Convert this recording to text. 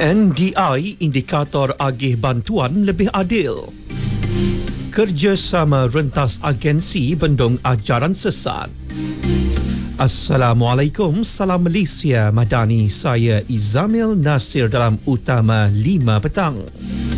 NDI indikator agih bantuan lebih adil. Kerjasama rentas agensi bendung ajaran sesat. Assalamualaikum, salam Malaysia Madani. Saya Izamil Nasir dalam Utama 5 petang.